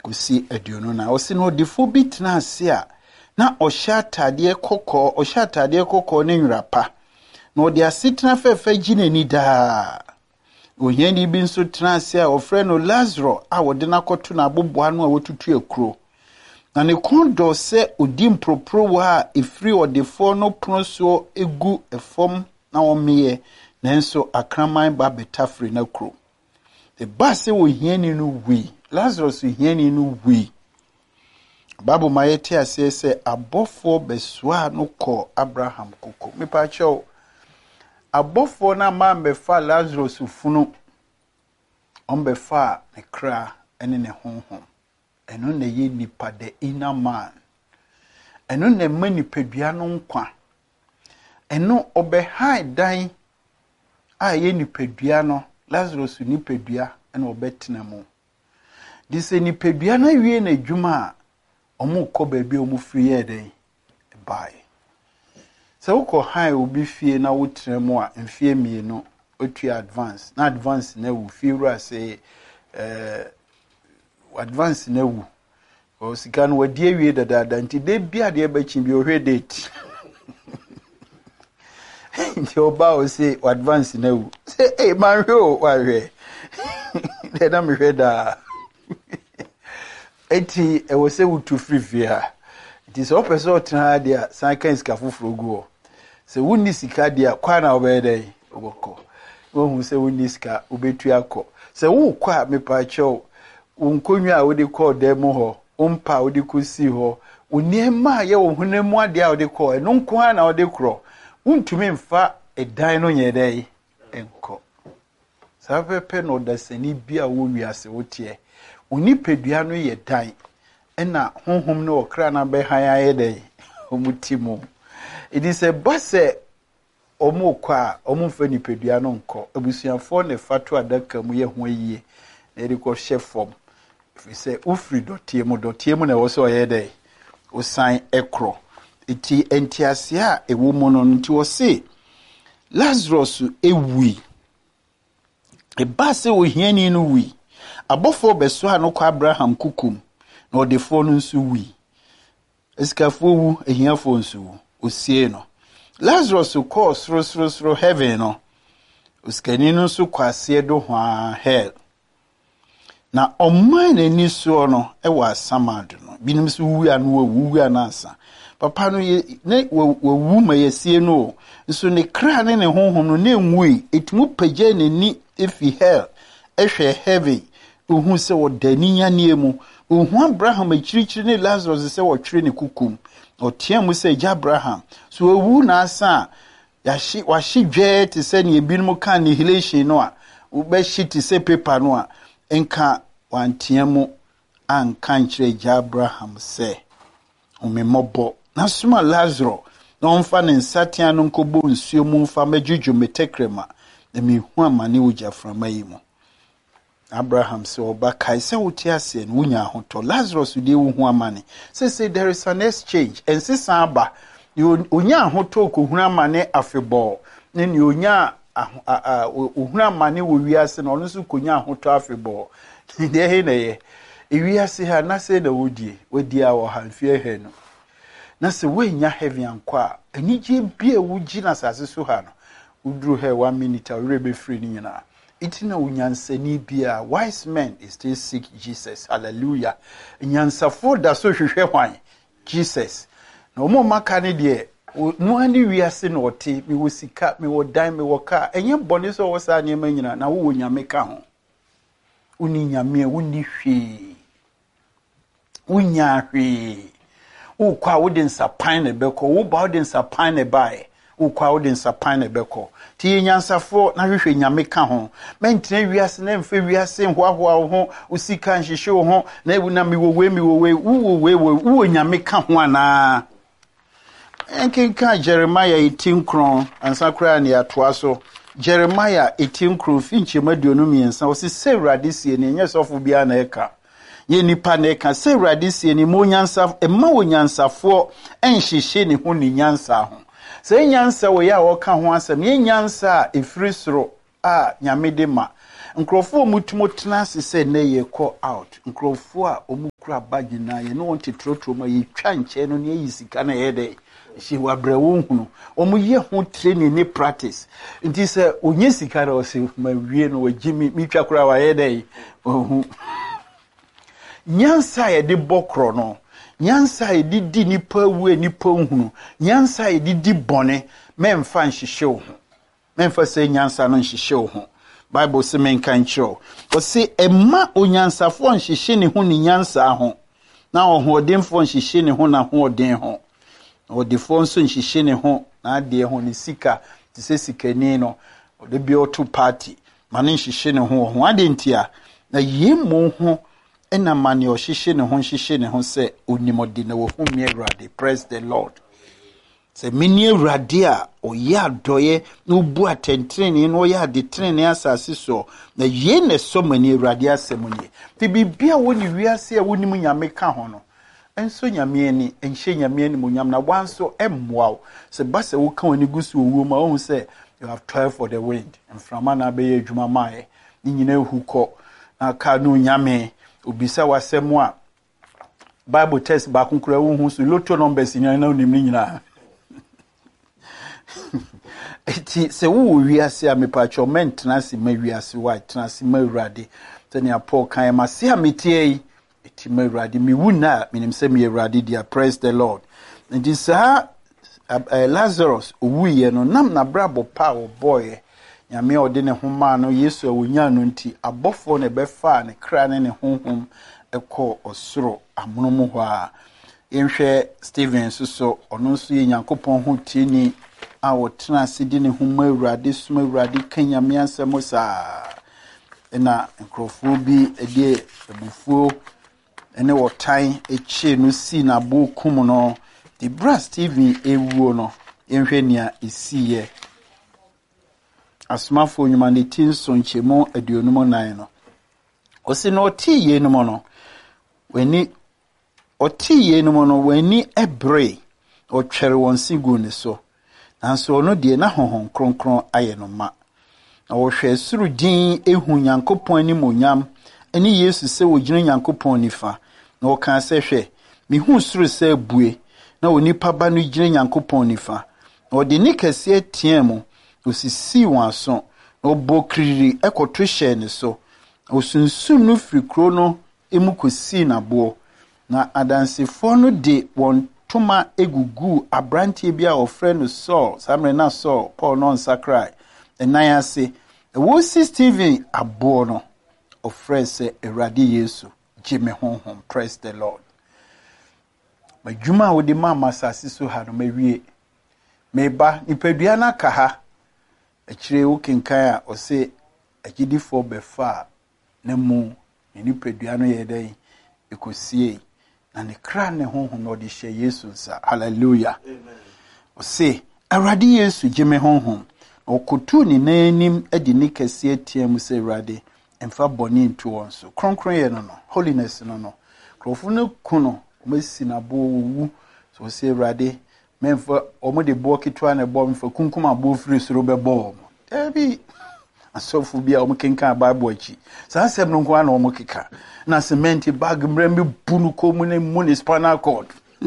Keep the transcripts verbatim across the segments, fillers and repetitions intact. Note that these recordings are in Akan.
kosi aduonu na osi no defo bitna ase a na ohya atade kokko ohya atade kokko ne nwrapa na odi asitna fefa gine ni da ohani bi nso tena ase a ofre no Lazarus a wode na koto na aboboa no a wotutu ekuro na ne kondo se odi mpropro wa efri odefo no proso egu efom na omeye nanso akraman ba betafri na kuro the base ohani no wi Lazarus ohani no wi Babu mayeti ase se abofo beswa no ko Abraham koko me pa cho abofo na ma mbefa Lazarus funu ombefa ne kra ene ne honhom eno ne ye nipa de inner man eno ne manipadua no nkwa eno obe hai dan a ye nipadua no Lazarus nipadua ene obetena mu dise nipadua na wie na dwuma omu ko baabi omu free eden buy so uko hai obi fie na wotre mu a mfie mie no otu advance na advance na wu fie ru ase eh advance na wu o sika no wadi awie dada nti de bia de ba chi bi ohwe date nti oba o say advance na wu say eh man hwe o wa hwe de na me hwe da eti e wo se wutu free fia it is all person try there san kan sika foforo go se wonni sika dia kwa na obede oboko wo hu se wonni sika obetu akọ se wo kwa me pa chew wonkonwa a wodi call dem ho umpa wodi kusi ho oniema ye wo hunemu ade a wodi call eno nko na wodi kro untumi mfa edan no nyedai enko sa pepe no dasani bia wo wiase wotie Onipedua no ye dan ena honhom no okra na be han ayede omutimo it is a base omukwa omumfa nipedua no nko abusuafo ne fatu adaka mu ye ho yie na eri ko chefom if say ufri dotie mu dotie mu na wo so yede osan ekro iti entiase a ewo mu no nti wo se Lazarus ewi e base wo hiani no wi abofo beso no kwa Abraham kukum na odefo no nso wi eskafo wu ehiafo nso wu osie no Lazarus ko sro sro sro heaven no oskani no nso kwase do hwa hell na oman ani so no e wa samad no binim so wu anu wu anasa papa no ne wu ma yesie no nso ne kra ne ne honhom no ne nwui etmu pagye ne ni efi hell ehwe heaven Uhu se wo daninya niemu uhu Abraham achirichiri ne Lazarus se wo twere ne kukum otia mu se ja Abraham so owu na asa yashi washi dwe te se ne ebinum kan annihilation no a wo be shiti se paper no a enka wantia mu anka nkyere ja Abraham se umemobbo na suma Lazarus na onfa ne nsatia no nkobo nsuo mu mfa majuju metekrema na mehu amane wo jaframa yi mu Abraham said, "Oba kai se utiase en wunya hoto Lazarus de wu hu amane." Say say there is an exchange. En se samba you unya hoto ko hu amane afebo. Ne ni unya hu amane wo wiase no nso konya hoto afebo. De he na ye. E wiase ha na se na wodie. Wodi a wo hanfie he no. Na se we nya heaven ankwa. Anije bia wugi na sase so ha no. Udru he one minute awre be free ni nyina. Itina unyansani bia wise men is still seek Jesus. Hallelujah. Nyansafo da so hwehwe hwan Jesus. Na omo maka ne de no ani wiase na ote mi wo sika mi wo dan mi wo ka enye bone so wo sa nyema nyina na wo nyame ka ho. Uni nyame woni hwe. Unya hwe. Wo kwa wo de nsapan ne beko wo ba wo de nsapan ne bae. Ukwa odin sapane beko ti nyansafo na hwehwe nyame ka ho mentene wiase na mfe wiase hwahoa ho usika nhihye ho na ebu na miwowe miwowe uwowe uwo nyame ka ho ana enkenka Jeremiah eighteen kron ansakra ne atoa so Jeremiah eighteen kron finche maduonu miensa o se serade sie ne nyesofo bia na eka ye nipa na eka serade sie ne mo nyansa emma wo nyansafo enhihye ne ho ne nyansa ho se nyansa wo ya wo ka ho asem ye nyansa efiri soro a nyame de ma nkrofo mutumo tena se se na ye call out nkrofo a omukura bagi na ye no wonte trotro ma ye twa nche no ne yisika na ye de she wabrewo hunu omuye ho training ni practice nti se onye sika na o se ma wie no wagimi mi twa kura wa ye de ohu nyansa ye de bokro no nyansa ye de di nipa wu nipa hunu nyansa ye de di bone memfa nhihye wo memfa se nyansa no nhihye wo Bible se men kan chiro o se emma onyansafo nhihye ne ho ne nyansa ho na ohodemfo nhihye ne ho na hoden ho odefo nso nhihye ne ho na ade ho ne sika ti se sikani no de bi oto party ma ne nhihye ne ho ho ade ntia na yemo ho ena mane o hihye ne ho nhihye ne ho se onimodi na wo hu mi Awurade. Praise the Lord. Se mini Awurade a oya doye no bu atentrene no ya de trene asase so na ye ne so mani Awurade asemunye ti bibia woni wiase a woni munyame ka ho no enso nyame ani enhye nyame ani munyam na wanso emmoa se base wo ka woni gusu owuo ma wo se you have toiled for the wind and from na be adwuma mae ni nyina ehukọ na ka no nyame obisa wasemu a Bible test ba kunkura wo hu so lotto numbers nyina na onim ni nyina eti se wo wiase a mepacho mentena se ma wiase wa tena se ma Awurade tene apo kan ma se ametie eti ma Awurade mi wuna minim se mi Awurade dia. Praise the Lord. Enti sa Lazarus owuye no nam na brabo pa o boy nyame ode ne homa no Yesu awonya no nti abofo ne befa ne kra ne ne honhom ekọ osoro amonomo ho a yenhwe Stephen so ono so ye Nyankopon ho tieni a wotena sidi ne homa Awurade suma Awurade kanyame ansemo saa na nkrofo bi ede ebufuo ene wotan eche no si na bokum no the bra Stephen ewuo no yenhwe nia esiye asmafo nyuma ne tinso nchemo aduonum nan no osi no oti ye no no weni oti ye no no weni ebre o twere won sigu ne so nanso ono de na honhon kronkron aye no ma na wo hwe suru din ehu Nyankopon ni monyam eni Yesu se wo gina Nyankopon nifa na wo kan se hwe mi hu suru se bue na onipa ba no gina Nyankopon nifa na wo de ni kase tiemu osisi wanso no bokriri ekoto hye ne so osunsum no fikro no emukosi na bo na adansefo no de won toma egugu abrantie bia ofre no Saul samre na Saul Paul non sakrai enan ase wo si Stephen abo no ofre se Awurade Yesu jime honhom. Praise the Lord. Majuma wo de mama sase so ha no mawie meba nipadua na ka ha akire wo kenkan a ose agidifo befa na mu nipadua no ye den ekosie na ne kra ne honhom no de hye Yesu nsa. Hallelujah. Amen. Ose Awurade Yesu jime honhom okotu ni nanim edi ni kase atiam se Awurade emfa boni nto wonso kronkron ye no no holiness no no krofo no kuno mesi na bo wu so se Awurade memfa omo de bo kitwa na bo mfa kunkum abo firi soro be bo ebi asofu bia omo kenka Bible achi sa asem no kwa na omo keka na cement bag mrembe bunu komu ne municipal accord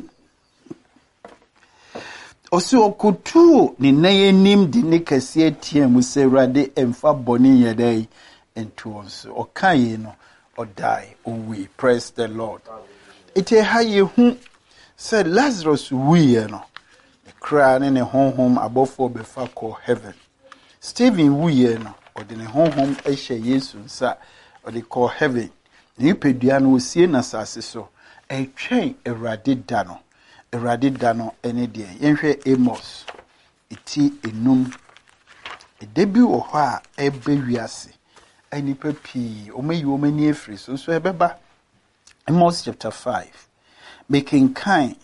osi okutu ni nayenim di ne kase atiam se Awurade emfa boni yedai ento onso okaye no odai owi. Praise the Lord. Ite haye hu se Lazarus wiye no the cry ne ne honhom abofo befa ko heaven. Stephen wiye no ode ne honhom ehye Yesu nsa ode ko heaven. Ni pedua no osie na sase so etwen Awurade da no Awurade da no ene de yenhwe Amos iti enum edebi wo ho a ebe wiase ani papi omayi omani afri so so ebeba. Amos chapter five making kind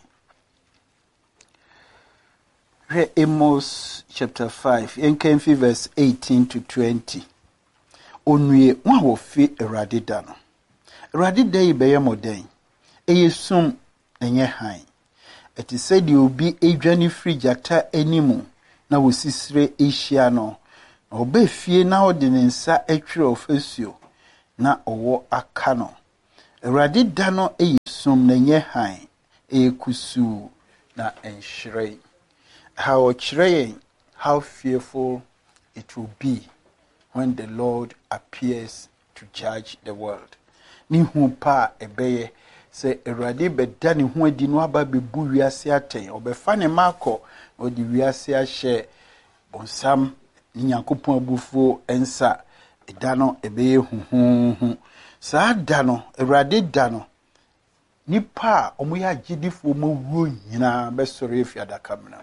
re Amos chapter five yenkan fi verse eighteen to twenty onwie wa wo fi Awurade da no Awurade da yi beye moden eyesum enye han eti said you be adwane free jata animu na wosisire ehia no Obe fie na odi ne nsa atwere ofasuo na owo aka no. Awurade da no eye som na nye han e kusu na enhyire. How kyerɛ how fearful it will be when the Lord appears to judge the world. Ni hu pa ebeye se Awurade bɛda ne ho adi no aba bebu wiase atɛn. Ɔbɛfa ne makɔ odi wiase ahye bonsam ni Nyankopɔn abufuo ensa eda no ebeye huhuhu. Saa da no Awurade da no nipa omo ya gidifo mo wuo nyina bɛsɔre efi adaka mena.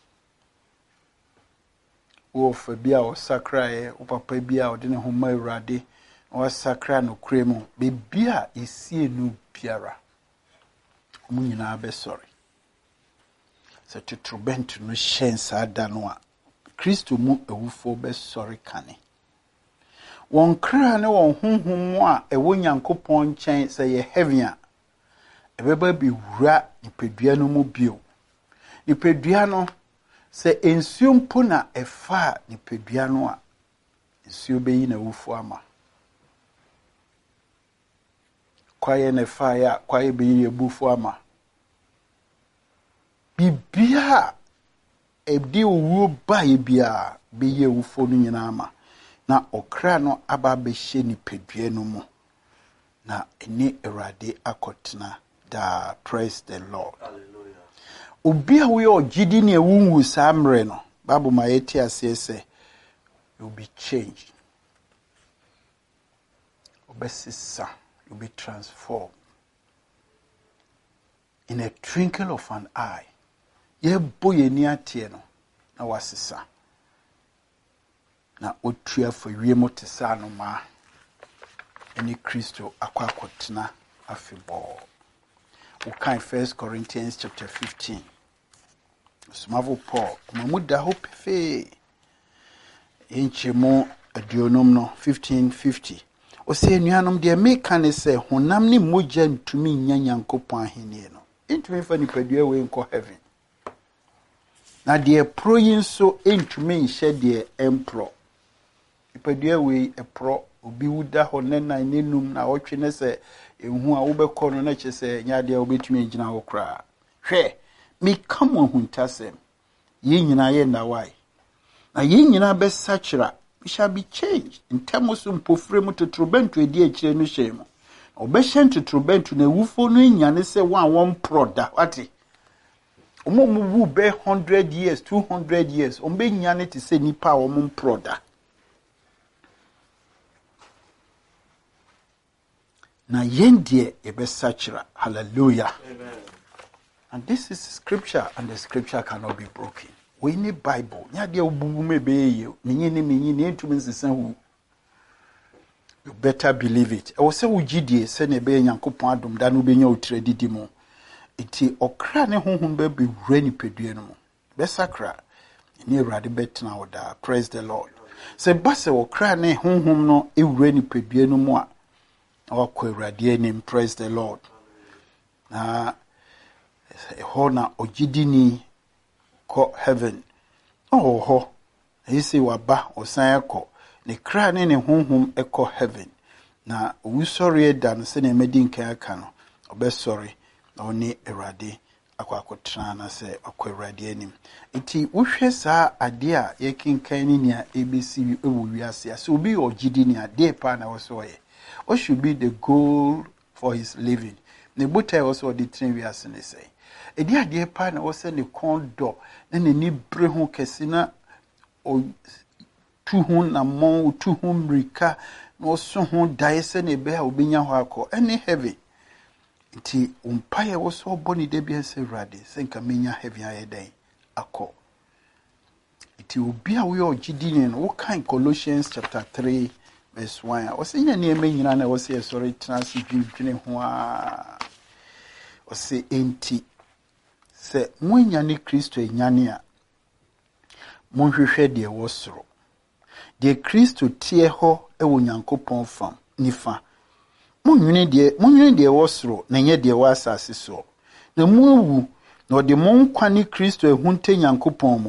Wo fa bia o sakrae o papa bia o de ne ho ma Awurade o sakra no kremu be bia esie nu biara omo nyina bɛsɔre. Se tutrubent no hyen saa da no a Kristo mu ewufo bɛsɔre kane. Won kra ne won honhom a ewo Nyankopɔn nkyɛn sɛ ye heaven a ebeba bi wura nipadua no mu bio. Nipadua no se ensuo mpo na efa nipadua no a ensuo beyi na wufu ama. Kwaye na fa ya kwaye beyi ebufu ama. Bibia ebdi owu ba ye bia beyi ewufo no nyina ama. Na okra no aba behye nipadua no mu. Na eni Awurade akotena da. Praise the Lord. Hallelujah. Obi a we ogidi ne ewunwu samre no Bible ma yeti ase se you be changed. Obesisa, you be transformed in a twinkle of an eye. Ye boye ni atie no na wasisa. Na otua for wiemo te sa no ma eni Kristo akwa akotena afebɔ. We can First Corinthians chapter fifteen. Smavo Paul, Mamuda hope fe inchemo adionom no fifteen fifty. O se nuanom de meka ne se honam ni mogya ntumi nya Nyankopɔn ahenie no. Intumi fa nipadua we nko heaven. Na de pro yin so intumi nhye de empro. Nipadua we epro obi wuda ho nena nenum na otwe ne se ehu a wo bekɔ no na kyese nya de a wo betumi agina wo kra. Hwɛ me come on huntasem. Ye nyina ye na why. Na ye nyina be sachira, we shall be changed. In terms of mpofre mu totrobentu edi akire no hyem. Obehye totrobentu na wufo no nyane se one one proda. Wati. Omo mu wu be one hundred years, two hundred years. Ombe nyane te se nipa omo proda. Na yendie ebe sachira. Hallelujah. Amen. And this is scripture, and the scripture cannot be broken. We need Bible. You better believe it. I was say ujidie se ne be Nyankopɔn adom da no be nya utredi mo. Iti okra ne honhom be be wura nipadua no mo. Be sakra ni Awurade betena oda. Praise the Lord. Se base okra ne honhom no e wura nipadua no mo a akɔ Awurade anim. Praise the Lord. Na hona ogidini ko heaven. Oh ho. Hisi waba osan ekɔ. Ne kra ne ne honhom ekɔ heaven. Na wisori eda no se ne medi nkan aka no. Obesori na oni Awurade akɔ akɔtena na se akɔ Awurade anim. Enti wohwɛ saa ade a yekinkan ni nia abc ewu wiase. So obi ogidini ade pa na wo so ye. What should be the goal for his living? Ne botai also the train wiase ne say. Edi ade pa na wo se ne kondo na ne ni bre ho kese na o tu ho na mo tu ho mrika no so ho dae se ne be a obenya ho akọ any heavy nti umpaye wo so boni de bia se Awurade se nka menya heavy aye dan akọ nti obi a we ogidi ni no wo kan Colossians chapter three verse one o se nya ne nyina na wo se sorry trans dwindwene ho a o se enti se munya ni Kristo enyane a monhwehwe de wo soro de Kristo tie ho e wo Nyankopɔn fam nifa monwene de monwene de wo soro na nye de wo asase so na muwu na de mon kwa ni Kristo ehunte Nyankopɔn mu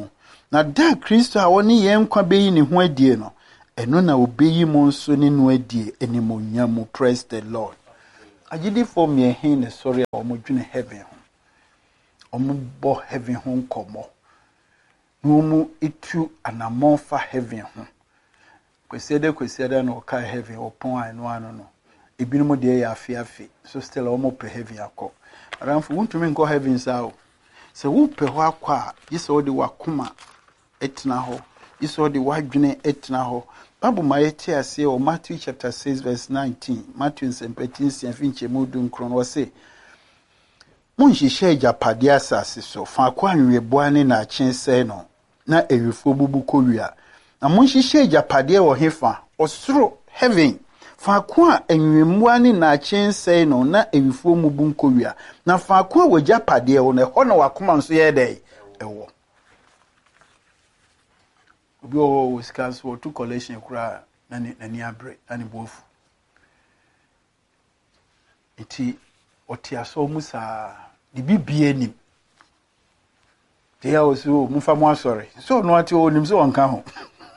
Na da Kristo a woni ye nkwa beyi ne ho adie no, eno na obeyi mo nso ne no adie enimonyam. Praise the Lord. Agidi for me hin ne sorry a omo dwene heaven ho. Omo bo heaven ho nkomo. No mu itu anamon fa heaven ho. Kwesiede kwesiede na oka heaven opon anu anu no. Ebinom de ya afi afi. So still omo pe heaven akọ. Aramfo wuntumi nko heaven sao. Se wo pe ho akwa, yese wo de wakoma etna ho. Yese wo de wadwene etna ho. Bible ma yeti ase o Matthew chapter six verse nineteen. Matthew seventeen finche mudu nkron wo se. Monhihye agapade asase so. Fa kwa anweboa ne na akyense no. Na ewifo bubu kowia. Na monhihye agapade wo hefa. Osoro heaven. Fa kwa anwemmoa ne na akyense no na ewifo mubu nkowia. Na fa kwa wagapade wo ne ho na wakoma nso ye dai ewo. Obi o wiskas for two collection kura na na ni abre na ni bofu. Iti oti aso musa di bibie nim. Te ya osu mu fa mu asore. So no ati o nim so onka ho.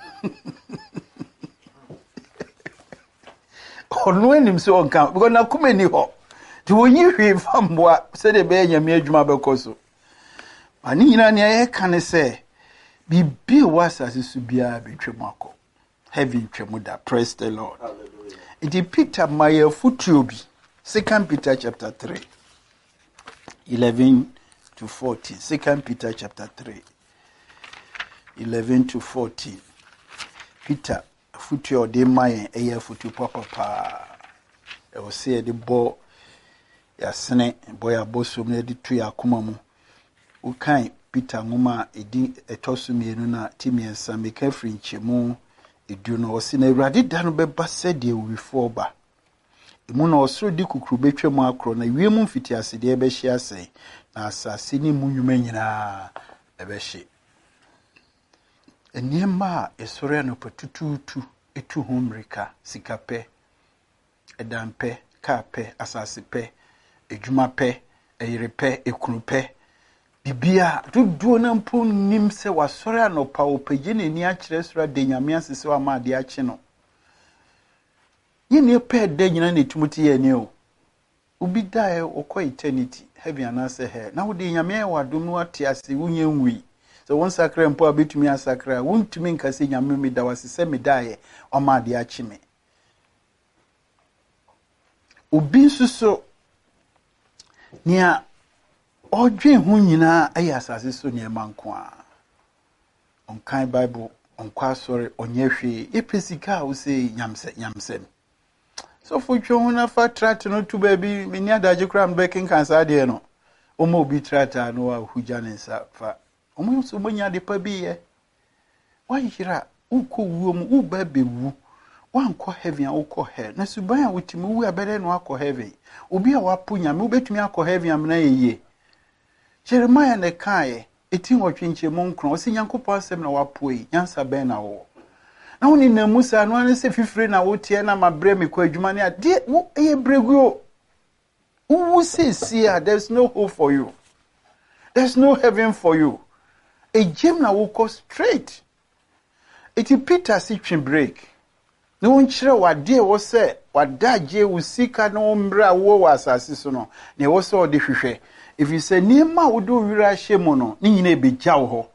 Ono enim so onka because na kuma ni ho. Ti wonyi hwe fa mboa se de be nyame adwuma bekoso. Ani nyina ne ye kan se bibi wasase su bia betwem akọ. Heaven twemu da. Praise the Lord. It is Peter Maya Futuobi. Second Peter chapter three. eleven to fourteen. Second Peter chapter three. eleven to fourteen. Peter Futio de Maya Aya Futu Papa Pa. I will say the bo ya sene boy abosom na di tu ya akoma mu. Ukai Peter ngoma edi etosu mienu na timiensa meka firi nchemu edu no osi na Awurade da no beba sede wifo ba. Emu na osoro di kukuru betwem akro na wiemu mfiti asede ebe hye ase na asase ni munwuma nyina ebe hye. Eniema esore no patututu etu homrika sikape edampe kape asase pe edwuma pe eyirepe ekunupe bibia duduo na mpo nim se wasore anopa opagye neni akire sura de nyame asese wa ma de akye no yene pe de nyina ne tumuti ye ne o ubi dae okọ eternity heaven anase he na wo de nyame wa dum no ate ase wunye nwi so won sakra mpo abetumi asakra wontumi nkase nyame me da wasese me dae o ma de akye me ubi nsuso nia odwe hu nyina ayi asase so ne manko a onkan bible onkwa sori onye hwe epesika wo se nyamse nyamsem so fu twa na fa trat no to baby mini adaje kra mbekin kansa de no omo obi trata no a huja ne nsa fa omo so monya de pa bi ye wa yira uko wuo mu u ba bewu wankọ heaven a ukọ hell na suban a wotimi wu abere no akọ heaven obi a wapo nyame obetumi akọ heaven amna yeye Jeremiah ne kae eti nwotwenche mu nkron osi Nyankopɔ asem na wapoe nyansa ben na wo na woni na Musa no ane se fifire na wotie na mabre me kwa adwuma ne ade wo eye breguo wo se see there's no hope for you, there's no heaven for you. A gem na wo go straight. Eti Peter si twen break no nkyere wade wo se wadaje usika no mbra wo wasase so no ne wo se ode hwehwe. If you say nima wodo wira hyemu no ni nyina ebegya wo ho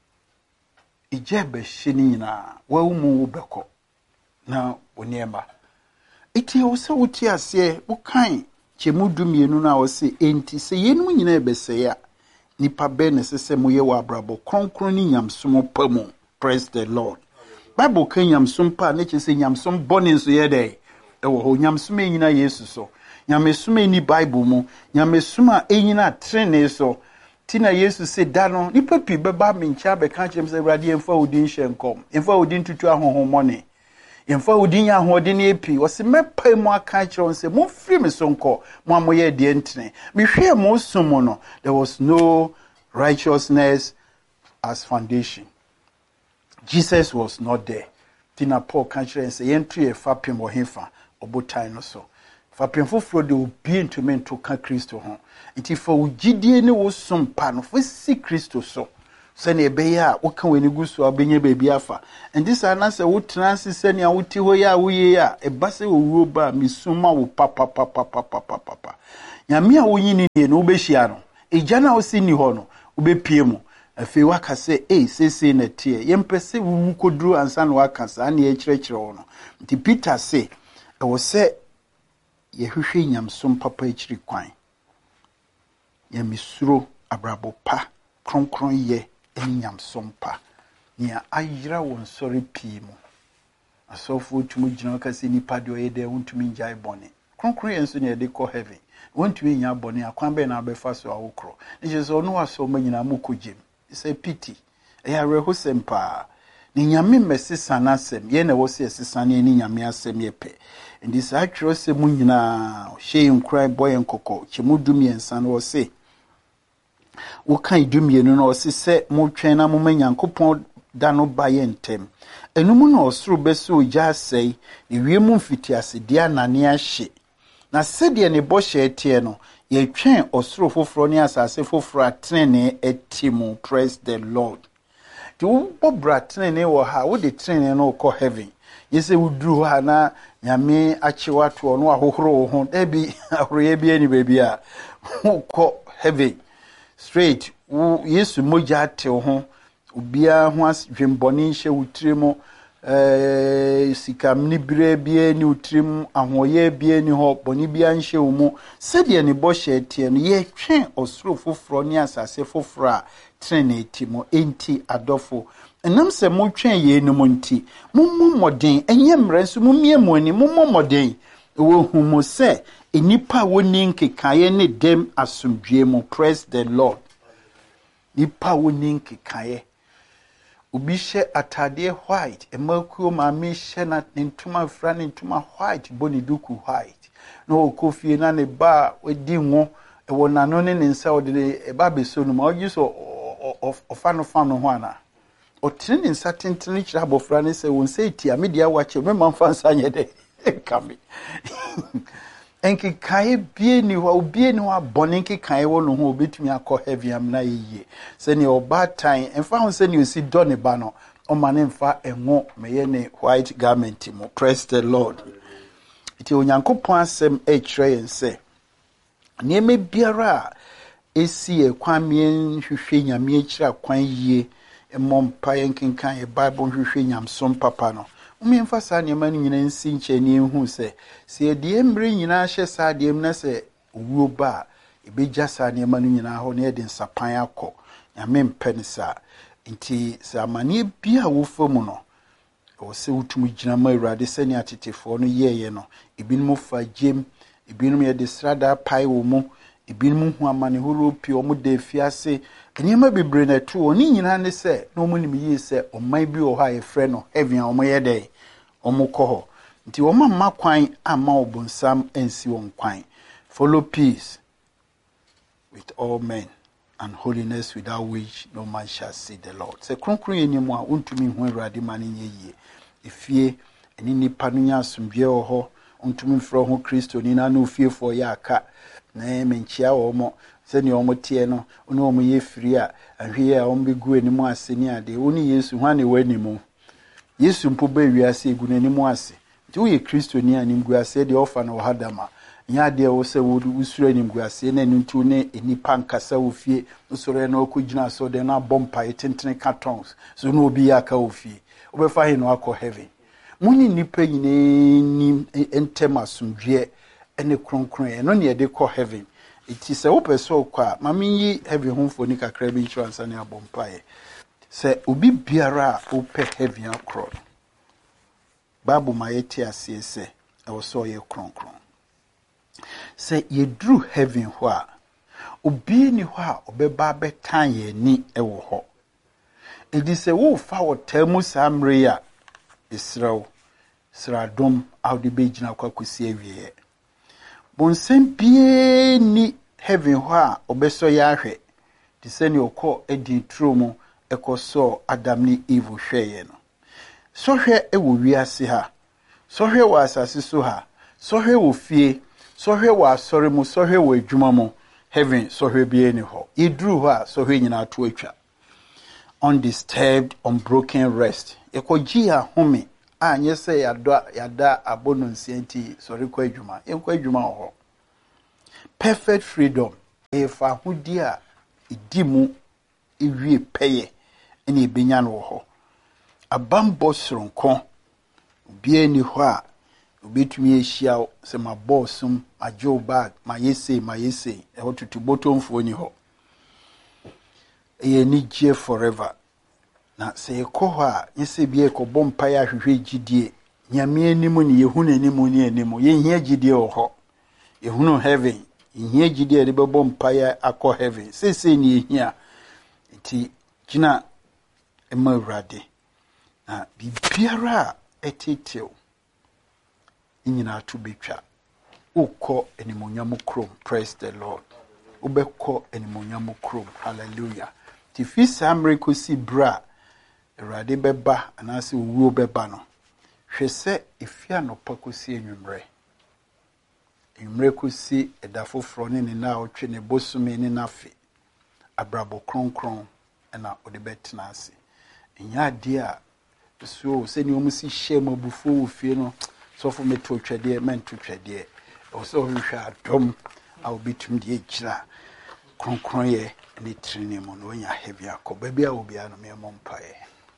ije be hye ni nyina wa umu wo beko na oniema iti wo se wuti ase wo kan chemu dumienu na wo se enti se yenu nyina ebese ya nipa be ne sese moye wa abrabo kronkron ni nyamsom pamu. Praise the Lord. Bible kan nyamsom pa ne che se nyamsom bone nso ye dey e wo ho nyamsom nyina Yesu so nyamesuma ni Bible mu nyamesuma enyina trene so tina Yesu se da no nipa pi beba me ncha be kan chem se Awurade emfa odin hyenkom emfa odin tutu ahohomone emfa odin ya hodin epi wo se mepa mu aka kire se mo firi me so nko mo amoye de ntene me hwe mo sumo no there was no righteousness as foundation. Jesus was not there. Tina Paul kan kire se yentu e fapem wo hefa obotan no so fapemfo fro de obi ntumi nto ka Kristo ho iti fa ugidie ne wo sompa no fa si Kristo so send a bear, what can we go so benye baby afa. And this answer would transit send ya wuti hoya we ya a basse will ba misuma will papa papa papa papa. Yamia wini no beshiano, a jana o sini hono, ube piemo. A few waka say, eh, say, say, na tear. Yem pese wu could draw and san wakas, and ye church ono. The Peter say, I was say, ye hushin yam some papa each requine. Ye misro abrabo pa, cron cron ye. Enyam sompa nia ayira won sorry pimo asofo tumu gina kase nipa de oyede wontumi njai bone kronkron enso ne de ko heaven wontumi nya bone akwan be na abefa so awokro ne je so no aso manyina mukogem say pity eya reho sempa ni nyame mesesa na asem ye na wo se esesa ne ni nyame asem ye pe ndi sa atwero se mu nyina hye nkran boy nkoko chimudum yensa no wo se wo kan idumienu no se se mo twen na mo manyankopon da no ba ye ntem enum no osoro bese oja asei ne wiemu mfitiase dia anane ahye na sede ne bo hye tie no ye twen osoro foforo ne asase foforo atrene etimu. Praise the Lord. To bobra trene wo ha wo de trene no ko heaven yese wuduru ha na nyame achewa to no ahohoro ho da bi ahoroye bi ani baby a ko heaven straight wo yesu moja te ho obia ho asdwemboni hye wutrimo eh sikamni bire bie ni utrim ahoye bie ni ho boni bia nhye wo mu sede ne bo hye tie no ye twen osoro foforo ni asase foforo a trinity mo enti adofo enam se mo twen ye no monti mommo moden enye mranso momie mo ani mommo moden wo hu mo se enipa woni nkekaye ne dem asomdwe mo. Praise the Lord. Nipa woni nkekaye obi hye atade white emakuo ma me hye na ntuma fra ne ntuma white boni duku white no okofie na ne ba wadi ngo e wonano ne nsa odede e ba beso no ma ogi so of ofano fano ho ana otene nsa tentene kira abofra ne se won se tia media wache me manfa nsa nyede kame enki kai bie ni wa obie ni wa bone enki kai wo no ho obetumi akọ heavy am na yiye se ni oba time enfa ho se ni osi do ne ba no o ma ne mfa enwo meye ne white garment mo. Praise the Lord. Iti onyankopon asem e kire yen se nieme biara esi e kwamien hwehwe nyame akira kwan yie emompa yenkenkan e Bible hwehwe nyamsom papa no umi mfasa niema ni nyina nsi nche ni ehu se se de emre nyina hye sa de emna se owuo ba ebeja sa niema ni nyina ho ne de nsapan akọ nyame mpene sa nti se amane bia wo famu no o se utumu gina ma urade se ni atetefo no yeye no ebinum fa gem ebinum ye de strada pai wo mu ebinum hu amane horo pi o mu de fiase enima bebre na tu oni nyina ne se no mu nim yi se o man bi o ha ye frɛ no heaven o mo ye de o mo kɔ ho nti o ma ma kwan ama obonsam ensi won kwan. Follow peace with all men and holiness without which no man shall see the Lord. Se kronkron enimu a untumi hu Awurade ma ne yeye efie eni nipa no nya asomdwe o ho untumi mfro ho Kristo ni na no fie fo ya aka na menchia wo mo se ni o mo tie no oni o mo ye firi a ahwe a o mbegu enimu ase ni ade oni Yesu hwane wanimu Yesu mpo ba wiase egu n'animu ase nti wo ye Kristo ni animgu ase de ofa na hadama nya de wo se wo usura animgu ase na ntu ne enipa nkasa wo fie usura na okugina so de na bompa etentene cartons so no obi aka wo fie obefa he no akọ heaven muni nipa nyine ni entema sumdwe ene kronkron e no ne de kọ heaven iti se wo peso kwa mami yi heaven homfo ni kakra bi insurance na bompa e se obi biara ope heaven akro babu mayeti ase se e wo so ye kronkron se ye drew heaven ho a obi ni ho a obeba betan ye ni e wo ho edi se wo fa wo tamu samre ya Israel sradom awde begina kwa kusi awie bonsem bie ni heaven ho a obeso ya hwe di se ni okọ edi tromo ekoso Adam ni Eve hweye no sohwe ewo wiase ha sohwe wa asase so ha sohwe wo fie sohwe wa asore mu sohwe wo adwuma mu heaven sohwe bie ni ho idru ho a sohwe nyina to atwa undisturbed, unbroken rest. Ekojia home, and yes, say yada yada abundance enti sorry kwejuma, enkwejuma ho. Perfect freedom. If a hudia idimu iwi peye, any binyan ho. A bambo sronko, be ni hwa, ubit me shiao, se my bossum, my joe bag, my yese, my yese, I want to bottom for any ho. Ye need je forever. Na se ekoha yese bie ko bompa ya hwehwe gidie nyame animu ne yehunu animu ne animu ye hia gidie oho yehunu heaven hia gidie de bebo mpa ya akọ heaven sese ne hia nti gina ema urade na bibiara etetew nyina to betwa ukọ animunyam krom. Praise the Lord. Ubekọ animunyam krom. Hallelujah. Ti fi samre ko si bra Erade beba anase wuo beba no hwese efia no pakosi enwumre enwumre kosi edafofro ne ne na otwe ne bosume ne nafe abrabo kronkron na ode betena ase enya de a so se ni omusi hye mabufu ofie no so fo meto twede mento twede o so hwehwe adom a obitum de egira kronkron ye ne trine mo no nya heavy akoba bia obi a no me mompae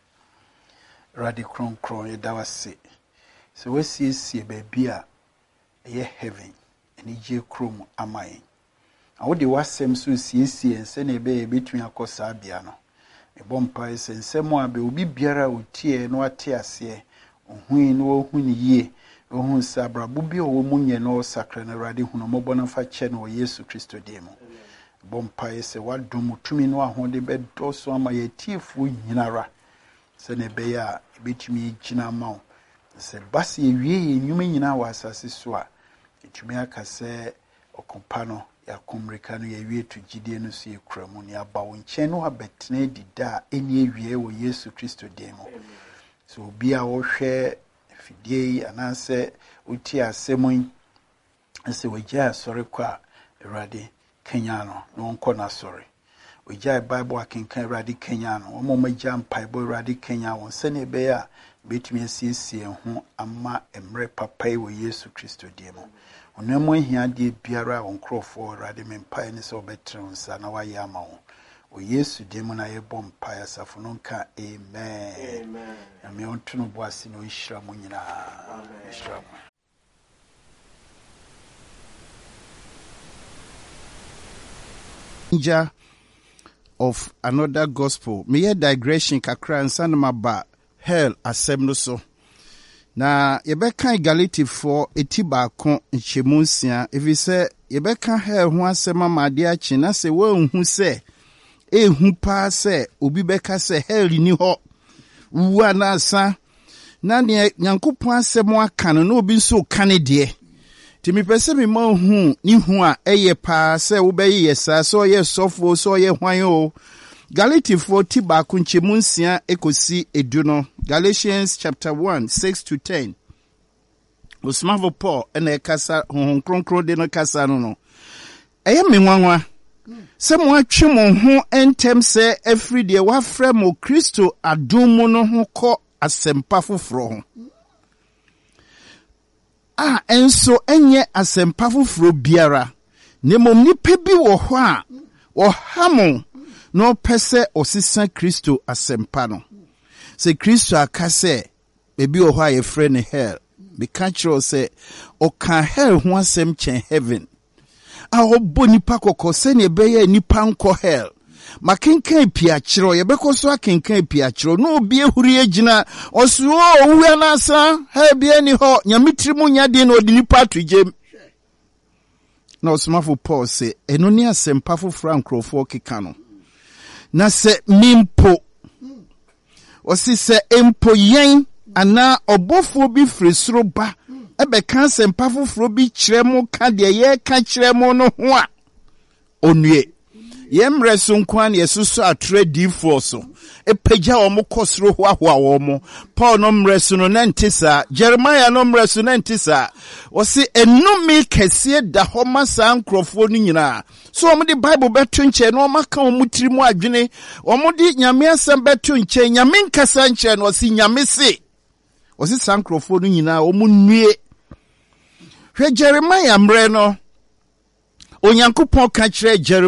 Radi kron kron ye dawase. So we see see baby a ye heaven and ye krom amai. I would the wasem so see see and send a baby between a cosa biano. A bompa is and some more be ubi biara utie no atia se. Whin no whin ye. Ohun sabra bubi o munye no sacre na radi hunomobona fa chen or Yesu Christo demo. Bompa is a what domu to me no honde bed doso ama ye tifu yinara. Sene beya bitumi gina mawo se basi ewie enyuma nyina wa asase so a etumi aka se okompa no ya komreka no ya wie to gidie no so ekramu ne aba wo nchen no abetena dida eni ewie wo Yesu Kristo demo so obi a wo hwe fidie anase uti asemun se wagya sori kwa Erade Kenya no no nko na sori we jai Bible akenkan Erade Kenya no omo magya mpaibo Erade Kenya won sene be ya betumi asiesie ho ama emre papai wo Yesu Kristo demo onamo hia de biara won krofo Erade mempai ne so betron sa na wa ya ma wo o Yesu demo na ye bom pai asafo no nka amen amen ame ontuno boase no ihira mo nyina amen ihira mo of another gospel. Me ye digression kakra nsan ma ba hell asem no so. Na yebeka Galati for eti ba kon nchemu nsia efi se yebeka hell ho asem amade achi na se wo hu se ehu pa se obi beka se hell ni ho wu anasa na ne Nyankopon asem aka no obi nso kane de Timi pese mi ma hu ni hu a eye pa se wo be ye sa so ye sofo so ye hwan o Galati four ti ba ku nchemu nsia ekosi edu no Galatians chapter one six to ten Osmavo Paul ena ekasa honhon kronkron de no kasa no no eye me nwanwa se mo atwe mo ho entem se every day wa frɛ mo Kristo adom mo no ho kɔ asempa foforo ho Ah, enso enye asempa foforo biara nemom nipa bi wo ho a wo hamo no pese osisa Kristo asempa no se Kristo akase bebi wo ho a ye frɛ ne hell be kanchro se o kan hell ho asem chen heaven a obo nipa kokko se ne beye nipa nko hell makenkan pia kiro ye bekoso akenkan pia kiro no obi ehuri agina oso owu anasa ha bia ni ho nyamitri mu nyade na odi nipa tujem na osmafo Paul se eno ni asempa fo frankrofo keka no na se mimpo osi se empo yen ana obofo bi frisro ba ebe kan asempa foforo bi kire mu ka de ye ka kire mu no ho a onue Yemre so nkwan yesusu atre d4 so. Epeja omo kosro hoahoa omo. Paul no mre so no nentisa, Jeremiah no mre so nentisa. Osi enumi kese da homa sa nkrofo no nyina. So omo di Bible beto nche no maka omo tiri mu adwene. Omo di nyame asem beto nche, nyame nkasa nche no osi nyame se. Osi sa nkrofo no nyina omo nwie. Hwe Jeremiah mre no Onyankopon ka kire Jeremiah